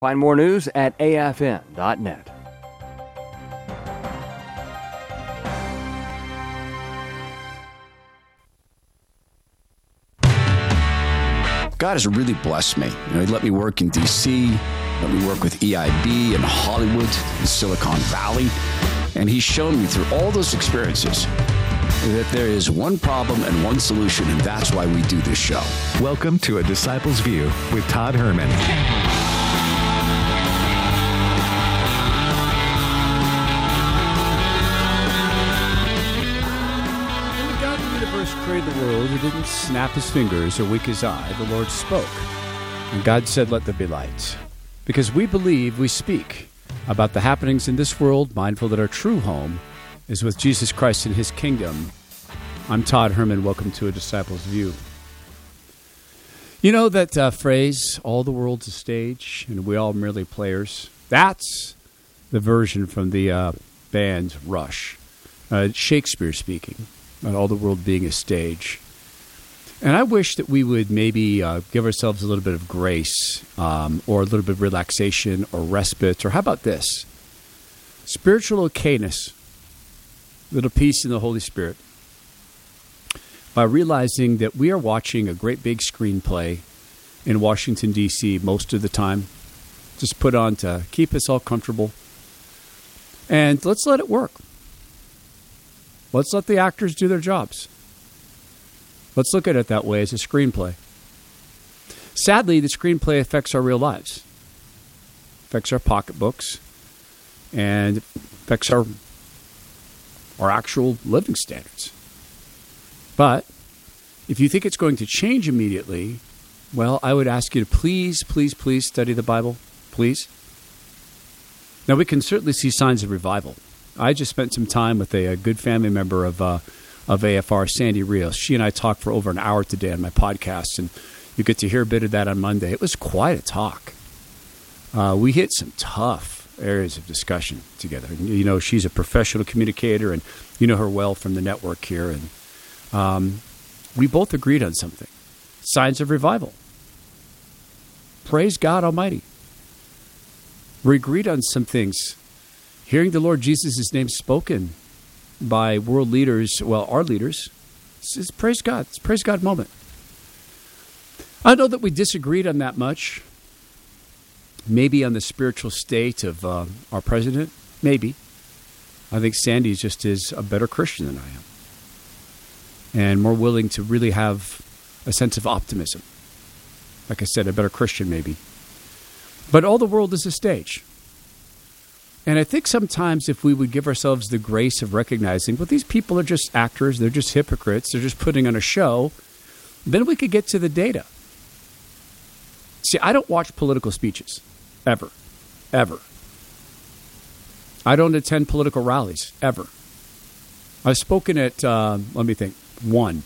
Find more news at afn.net. God has really blessed me. He let me work in D.C., let me work with EIB in Hollywood, in Silicon Valley, and He's shown me through all those experiences that there is one problem and one solution, and that's why we do this show. Welcome to A Disciple's View with Todd Herman. Created the world, He didn't snap His fingers or wink His eye. The Lord spoke. And God said, let there be light. Because we believe, we speak about the happenings in this world, mindful that our true home is with Jesus Christ and His kingdom. I'm Todd Herman. Welcome to A Disciple's View. You know that phrase, all the world's a stage and we all merely players? That's the version from the band Rush. Shakespeare speaking. About all the world being a stage. And I wish that we would maybe give ourselves a little bit of grace or a little bit of relaxation or respite. Or how about this? Spiritual okayness, little peace in the Holy Spirit, by realizing that we are watching a great big screenplay in Washington, D.C. most of the time, just put on to keep us all comfortable. And let's let it work. Let's let the actors do their jobs. Let's look at it that way as a screenplay. Sadly, the screenplay affects our real lives, affects our pocketbooks, and affects our actual living standards. But if you think it's going to change immediately, well, I would ask you to please, please, please study the Bible, please. Now, we can certainly see signs of revival. I just spent some time with a good family member of AFR, Sandy Rios. She and I talked for over an hour today on my podcast, and you get to hear a bit of that on Monday. It was quite a talk. We hit some tough areas of discussion together. You know, she's a professional communicator, and you know her well from the network here. And we both agreed on something. Signs of revival. Praise God Almighty. We agreed on some things. Hearing the Lord Jesus' name spoken by world leaders, well, our leaders, it's praise God. It's a praise God moment. I know that we disagreed on that much. Maybe on the spiritual state of our president. Maybe. I think Sandy just is a better Christian than I am. And more willing to really have a sense of optimism. Like I said, a better Christian maybe. But all the world is a stage. And I think sometimes if we would give ourselves the grace of recognizing, well, these people are just actors, they're just hypocrites, they're just putting on a show, then we could get to the data. See, I don't watch political speeches, ever. I don't attend political rallies, ever. I've spoken at, let me think, one.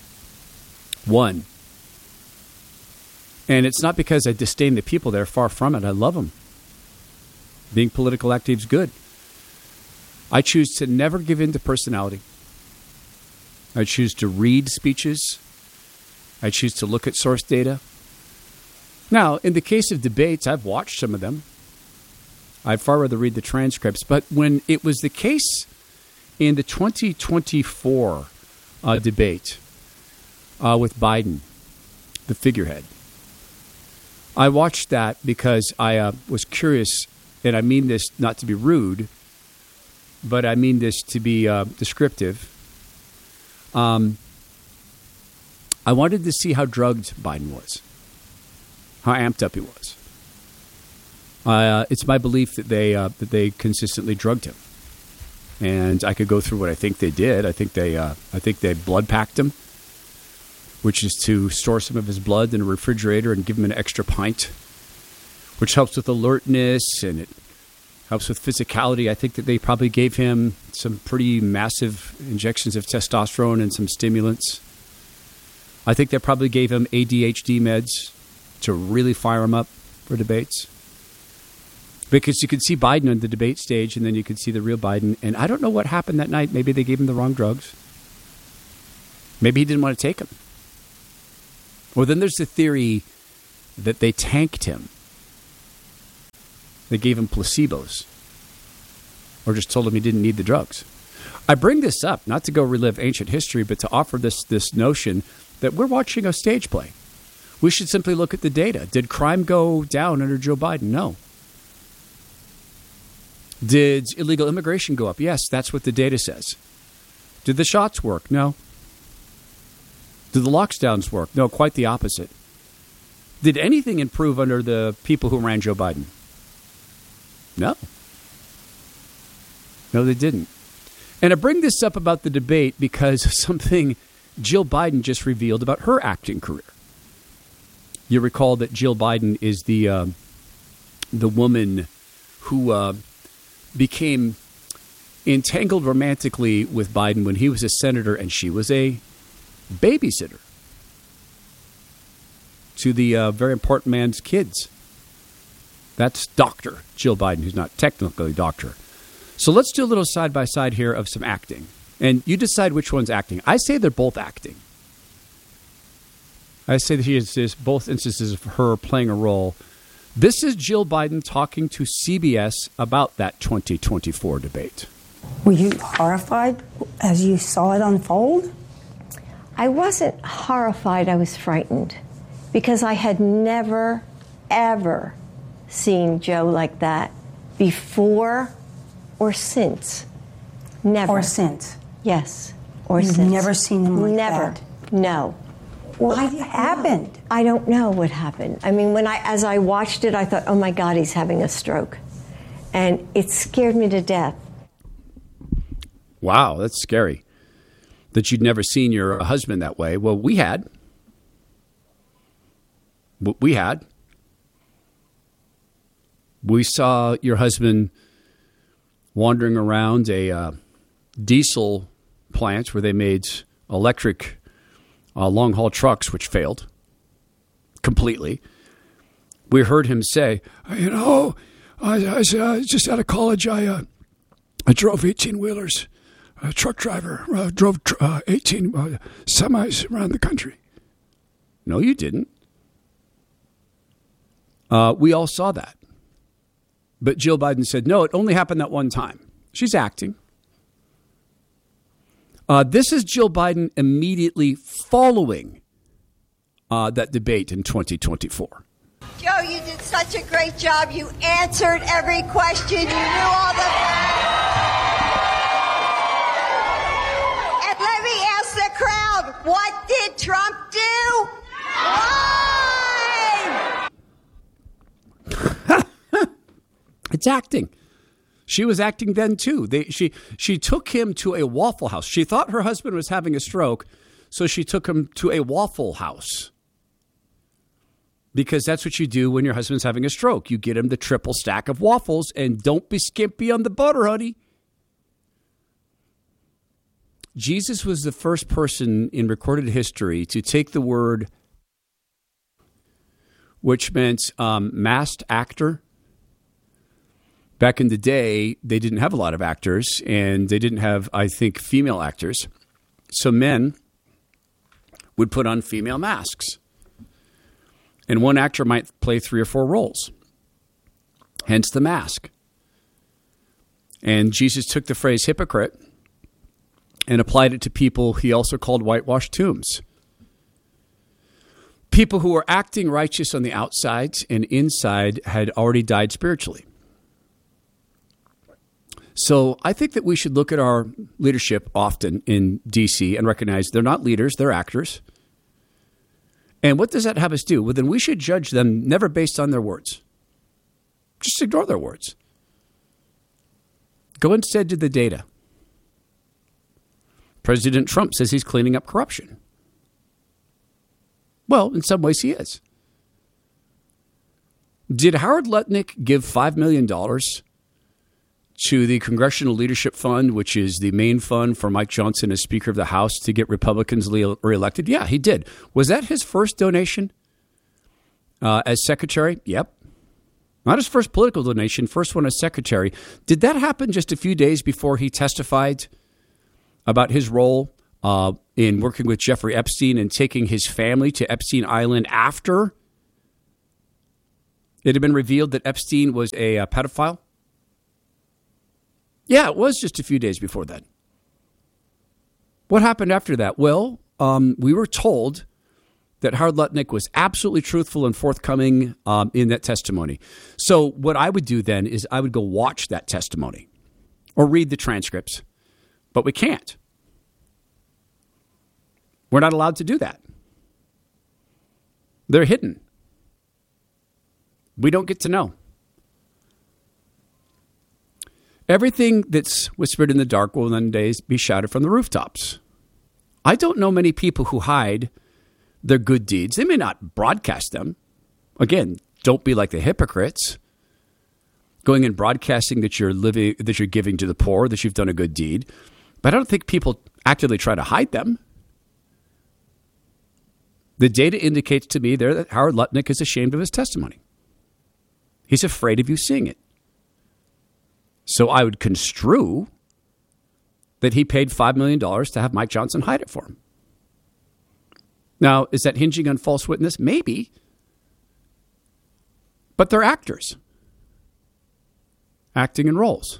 And it's not because I disdain the people there, far from it, I love them. Being political active is good. I choose to never give in to personality. I choose to read speeches. I choose to look at source data. Now, in the case of debates, I've watched some of them. I'd far rather read the transcripts. But when it was the case in the 2024 debate with Biden, the figurehead, I watched that because I was curious. And I mean this not to be rude, but I mean this to be descriptive. I wanted to see how drugged Biden was, how amped up he was. It's my belief that they consistently drugged him, and I could go through what I think they did. I think they blood packed him, which is to store some of his blood in a refrigerator and give him an extra pint, which helps with alertness and it helps with physicality. I think that they probably gave him some pretty massive injections of testosterone and some stimulants. I think they probably gave him ADHD meds to really fire him up for debates. Because you could see Biden on the debate stage and then you could see the real Biden. And I don't know what happened that night. Maybe they gave him the wrong drugs. Maybe he didn't want to take them. Well, then there's the theory that they tanked him. They gave him placebos or just told him he didn't need the drugs. I bring this up not to go relive ancient history, but to offer this notion that we're watching a stage play. We should simply look at the data. Did crime go down under Joe Biden? No. Did illegal immigration go up? Yes, that's what the data says. Did the shots work? No. Did the lockdowns work? No, quite the opposite. Did anything improve under the people who ran Joe Biden? No. No, they didn't. And I bring this up about the debate because of something Jill Biden just revealed about her acting career. You recall that Jill Biden is the woman who became entangled romantically with Biden when he was a senator and she was a babysitter to the very important man's kids. That's Dr. Jill Biden, who's not technically a doctor. So let's do a little side-by-side here of some acting. And you decide which one's acting. I say they're both acting. I say that is both instances of her playing a role. This is Jill Biden talking to CBS about that 2024 debate. Were you horrified as you saw it unfold? I wasn't horrified. I was frightened because I had never, ever seen Joe like that before or since. Never. Or since? Yes. Or You've since. Never seen him like never. that? No. What happened? I don't know what happened. I mean, as I watched it, I thought, oh my God, he's having a stroke. And it scared me to death. Wow, that's scary. That you'd never seen your husband that way. Well, we had. We saw your husband wandering around a diesel plant where they made electric long-haul trucks, which failed completely. We heard him say, I just out of college, I drove 18-wheelers. A truck driver, drove 18 semis around the country. No, you didn't. We all saw that. But Jill Biden said, no, it only happened that one time. She's acting. This is Jill Biden immediately following that debate in 2024. Joe, you did such a great job. You answered every question. You knew all the... And let me ask the crowd, what did Trump do? Lie! It's acting. She was acting then, too. She took him to a Waffle House. She thought her husband was having a stroke, so she took him to a Waffle House. Because that's what you do when your husband's having a stroke. You get him the triple stack of waffles, and don't be skimpy on the butter, honey. Jesus was the first person in recorded history to take the word, which meant masked actor. Back in the day, they didn't have a lot of actors, and they didn't have, I think, female actors. So men would put on female masks. And one actor might play 3 or 4 roles. Hence the mask. And Jesus took the phrase hypocrite and applied it to people he also called whitewashed tombs. People who were acting righteous on the outside and inside had already died spiritually. So I think that we should look at our leadership often in D.C. and recognize they're not leaders, they're actors. And what does that have us do? Well, then we should judge them never based on their words. Just ignore their words. Go instead to the data. President Trump says he's cleaning up corruption. Well, in some ways he is. Did Howard Lutnick give $5 million to the Congressional Leadership Fund, which is the main fund for Mike Johnson as Speaker of the House to get Republicans reelected? Yeah, he did. Was that his first donation as secretary? Yep. Not his first political donation, first one as secretary. Did that happen just a few days before he testified about his role in working with Jeffrey Epstein and taking his family to Epstein Island after It had been revealed that Epstein was a pedophile. Yeah, it was just a few days before that. What happened after that? Well, we were told that Howard Lutnick was absolutely truthful and forthcoming in that testimony. So what I would do then is I would go watch that testimony or read the transcripts, but we can't. We're not allowed to do that. They're hidden. We don't get to know. Everything that's whispered in the dark will one day be shouted from the rooftops. I don't know many people who hide their good deeds. They may not broadcast them. Again, don't be like the hypocrites, going and broadcasting that you're giving to the poor, that you've done a good deed. But I don't think people actively try to hide them. The data indicates to me there that Howard Lutnick is ashamed of his testimony. He's afraid of you seeing it. So I would construe that he paid $5 million to have Mike Johnson hide it for him. Now, is that hinging on false witness? Maybe. But they're actors, acting in roles.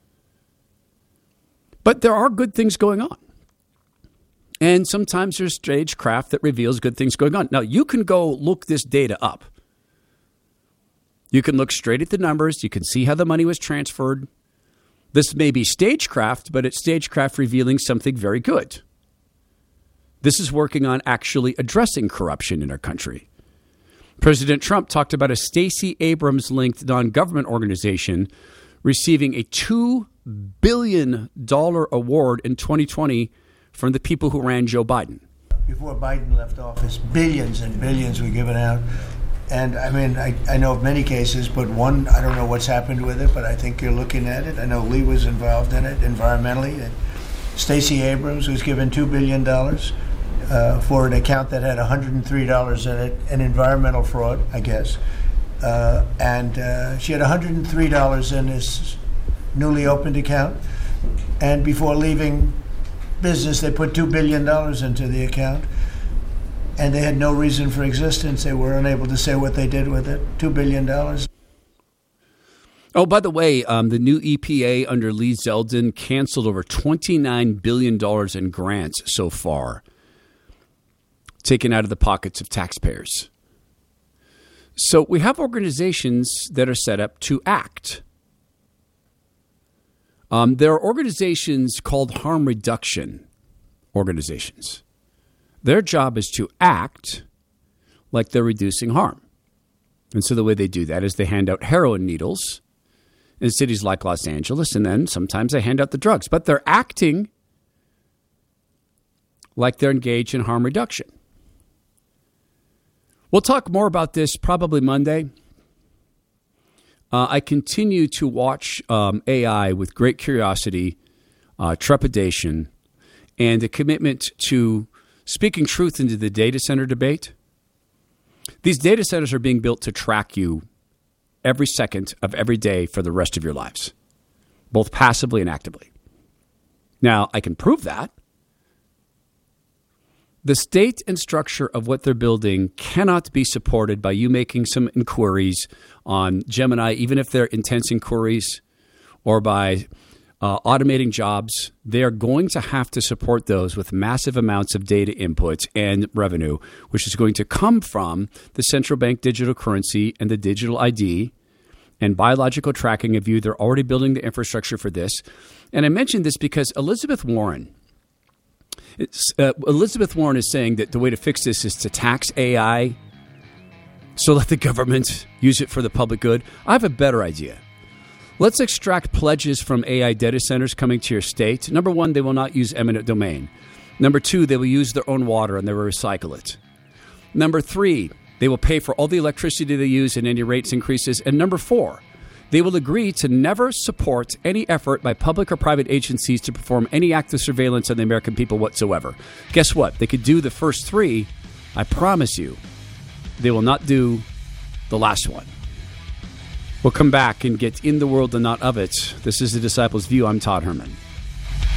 But there are good things going on. And sometimes there's stagecraft that reveals good things going on. Now, you can go look this data up. You can look straight at the numbers. You can see how the money was transferred. This may be stagecraft, but it's stagecraft revealing something very good. This is working on actually addressing corruption in our country. President Trump talked about a Stacey Abrams-linked non-government organization receiving a $2 billion award in 2020 from the people who ran Joe Biden. Before Biden left office, billions and billions were given out. And I mean, I know of many cases, but one, I don't know what's happened with it, but I think you're looking at it. I know Lee was involved in it environmentally. Stacey Abrams was given $2 billion for an account that had $103 in it, an environmental fraud, I guess. And she had $103 in this newly opened account. And before leaving business, they put $2 billion into the account. And they had no reason for existence. They were unable to say what they did with it. $2 billion. Oh, by the way, the new EPA under Lee Zeldin canceled over $29 billion in grants so far, taken out of the pockets of taxpayers. So we have organizations that are set up to act. There are organizations called harm reduction organizations. Their job is to act like they're reducing harm. And so the way they do that is they hand out heroin needles in cities like Los Angeles, and then sometimes they hand out the drugs. But they're acting like they're engaged in harm reduction. We'll talk more about this probably Monday. I continue to watch AI with great curiosity, trepidation, and a commitment to speaking truth into the data center debate. These data centers are being built to track you every second of every day for the rest of your lives, both passively and actively. Now, I can prove that. The state and structure of what they're building cannot be supported by you making some inquiries on Gemini, even if they're intense inquiries, or by automating jobs. They are going to have to support those with massive amounts of data input and revenue, which is going to come from the central bank digital currency and the digital ID and biological tracking of you. They're already building the infrastructure for this. And I mentioned this because Elizabeth Warren is saying that the way to fix this is to tax AI, so let the government use it for the public good. I have a better idea. Let's extract pledges from AI data centers coming to your state. Number one, they will not use eminent domain. Number two, they will use their own water and they will recycle it. Number three, they will pay for all the electricity they use and any rates increases. And number four, they will agree to never support any effort by public or private agencies to perform any act of surveillance on the American people whatsoever. Guess what? They could do the first three. I promise you, they will not do the last one. We'll come back and get in the world and not of it. This is The Disciples' View. I'm Todd Herman.